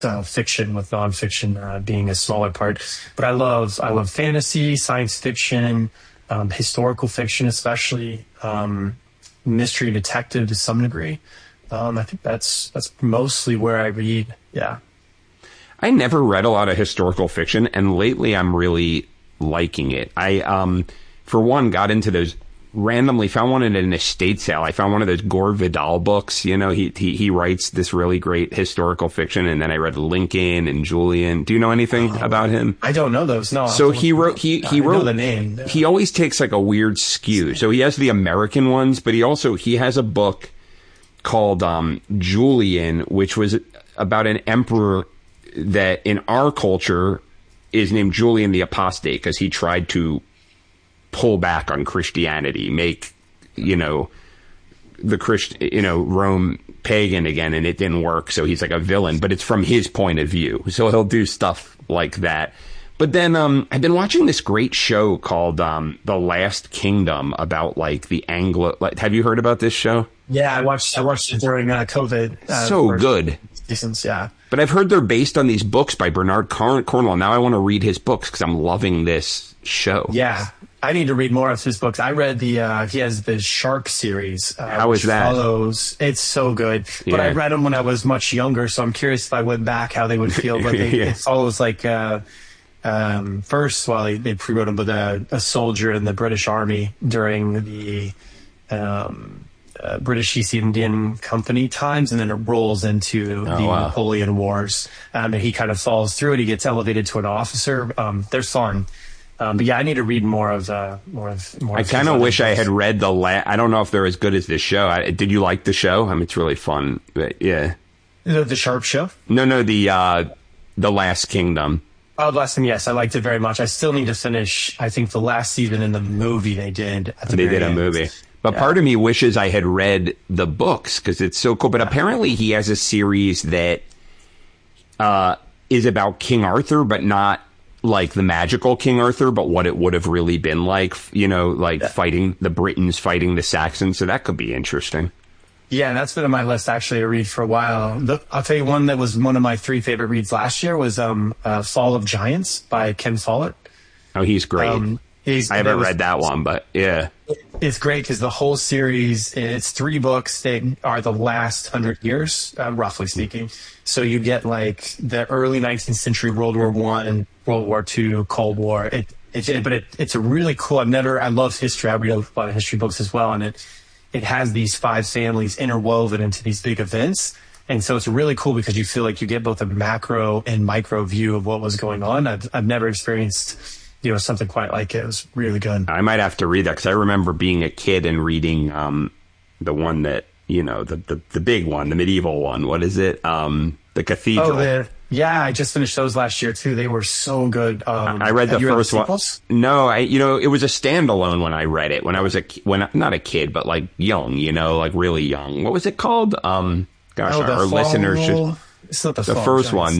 fiction, with nonfiction being a smaller part. But I love fantasy, science fiction, historical fiction, especially mystery detective to some degree. I think that's mostly where I read. Yeah. I never read a lot of historical fiction, and lately I'm really liking it. I, for one, got into those, randomly found one at an estate sale. I found one of those Gore Vidal books. You know, he writes this really great historical fiction, and then I read Lincoln and Julian. Do you know anything about him? I don't know those. No. So he wrote the name. Yeah. He always takes like a weird skew. So he has the American ones, but he has a book called Julian, which was about an emperor that in our culture is named Julian the Apostate, because he tried to pull back on Christianity, make, Rome pagan again, and it didn't work. So he's like a villain, but it's from his point of view. So he'll do stuff like that. But then I've been watching this great show called The Last Kingdom about like the Anglo. Have you heard about this show? Yeah, I watched it during COVID. So good. Seasons, yeah. But I've heard they're based on these books by Bernard Cornwell. Now I want to read his books because I'm loving this show. Yeah, I need to read more of his books. I read he has the Shark series. How is that? It's so good. But Yeah. I read them when I was much younger, so I'm curious if I went back how they would feel. But it follows like first, they pre-wrote him, but a soldier in the British Army during the British East Indian Company times, and then it rolls into the Napoleon Wars. And he kind of falls through it. He gets elevated to an officer. They're fun. But yeah, I need to read more of. I kind of wish I had read I don't know if they're as good as this show. Did you like the show? I mean, it's really fun. But yeah. The Sharp Show? No, the Last Kingdom. Oh, The Last Kingdom, yes, I liked it very much. I still need to finish, I think, the last season in the movie they did. They did a movie. But part of me wishes I had read the books because it's so cool. But apparently he has a series that is about King Arthur, but not like the magical King Arthur, but what it would have really been like, fighting the Britons, fighting the Saxons. So that could be interesting. Yeah, that's been on my list actually to read for a while. I'll tell you one that was one of my 3 favorite reads last year was Fall of Giants by Ken Follett. Oh, he's great. I haven't read that one, but yeah. It's great because the whole series, it's 3 books. They are the last 100 years, roughly speaking. So you get like the early 19th century, World War I and World War II, Cold War. It's a really cool, I love history. I read a lot of history books as well. And it has these 5 families interwoven into these big events. And so it's really cool because you feel like you get both a macro and micro view of what was going on. I've never experienced something quite like it. It was really good. I might have to read that because I remember being a kid and reading the one that, the big one, the medieval one. What is it? The Cathedral. Yeah, I just finished those last year too. They were so good. I read the first one. No, it was a standalone when I read it when I was not a kid, but like young, like really young. What was it called? Our listeners should. It's not the first one.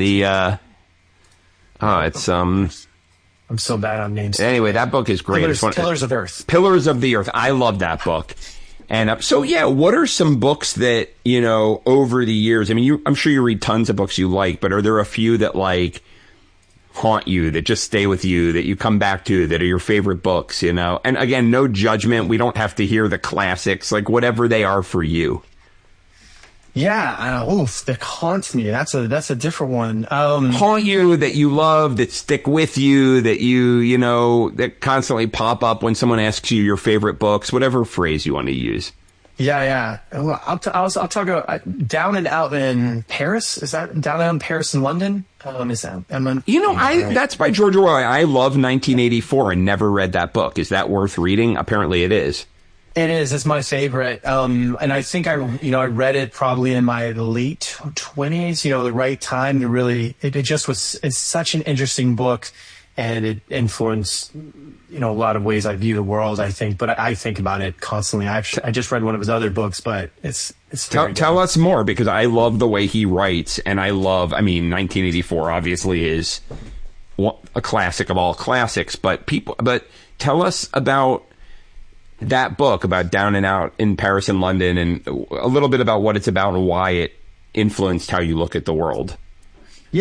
I'm so bad on names. Anyway, that book is great. Pillars of Earth. Pillars of the Earth. I love that book. And what are some books that, over the years, I mean, I'm sure you read tons of books you like, but are there a few that like haunt you, that just stay with you, that you come back to, that are your favorite books, And again, no judgment. We don't have to hear the classics, like whatever they are for you. Yeah, that haunts me. That's a different one. Haunt you, that you love, that stick with you, that that constantly pop up when someone asks you your favorite books, whatever phrase you want to use. Yeah. Well, I'll talk about Down and Out in Paris. Is that Down and Out in Paris and London? Is that? That's by George Orwell. I love 1984 and never read that book. Is that worth reading? Apparently, it is. It is. It's my favorite. And I think I read it probably in my late 20s, the right time to really, it just was, it's such an interesting book and it influenced, a lot of ways I view the world, I think, but I think about it constantly. I just read one of his other books, but it's tell us more because I love the way he writes and 1984 obviously is a classic of all classics, but tell us about that book about Down and Out in Paris and London and a little bit about what it's about and why it influenced how you look at the world.